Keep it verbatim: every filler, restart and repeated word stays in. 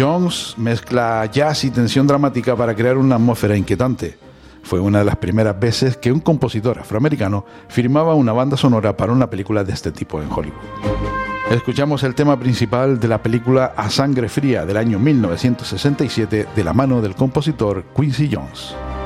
Jones mezcla jazz y tensión dramática para crear una atmósfera inquietante. Fue una de las primeras veces que un compositor afroamericano firmaba una banda sonora para una película de este tipo en Hollywood. Escuchamos el tema principal de la película A Sangre Fría del año mil novecientos sesenta y siete de la mano del compositor Quincy Jones.